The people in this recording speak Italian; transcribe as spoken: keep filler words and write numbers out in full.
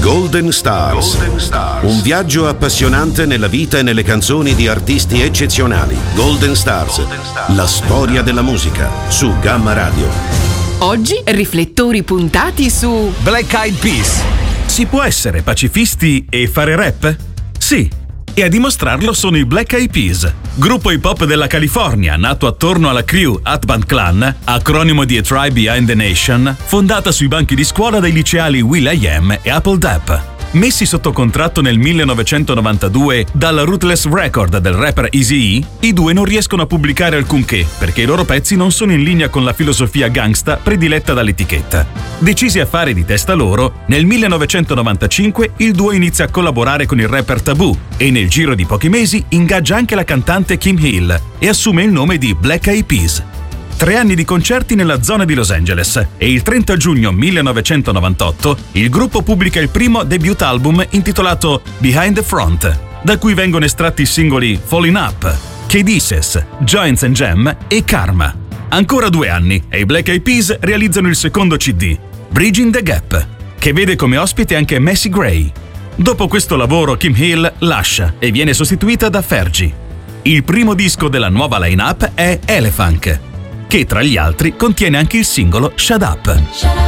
Golden Stars. Golden Stars. Un viaggio appassionante nella vita e nelle canzoni di artisti eccezionali. Golden Stars. Golden Stars. La storia della musica su Gamma Radio. Oggi riflettori puntati su Black Eyed Peas. Si può essere pacifisti e fare rap? Sì. E a dimostrarlo sono i Black Eyed Peas, gruppo hip hop della California nato attorno alla crew Hat-Band Clan, acronimo di A Tribe Behind the Nation, fondata sui banchi di scuola dai liceali will.i.am e Apple Dapp. Messi sotto contratto nel millenovecentonovantadue dalla Ruthless Record del rapper Eazy-E, i due non riescono a pubblicare alcunché perché i loro pezzi non sono in linea con la filosofia gangsta prediletta dall'etichetta. Decisi a fare di testa loro, nel millenovecentonovantacinque il duo inizia a collaborare con il rapper Taboo e nel giro di pochi mesi ingaggia anche la cantante Kim Hill e assume il nome di Black Eyed Peas. Tre anni di concerti nella zona di Los Angeles e il trenta giugno millenovecentonovantotto il gruppo pubblica il primo debut album intitolato Behind the Front, da cui vengono estratti i singoli Falling Up, Cadences, Joints and Jam e Karma. Ancora due anni e i Black Eyed Peas realizzano il secondo C D, Bridging the Gap, che vede come ospite anche Macy Gray. Dopo questo lavoro Kim Hill lascia e viene sostituita da Fergie. Il primo disco della nuova line-up è Elephant, che tra gli altri contiene anche il singolo Shut Up.